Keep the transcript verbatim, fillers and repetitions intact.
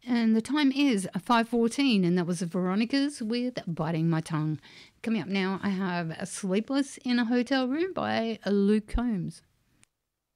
And the time is five fourteen, and that was the Veronicas with Biting My Tongue. Coming up now, I have Sleepless in a Hotel Room by Luke Combs.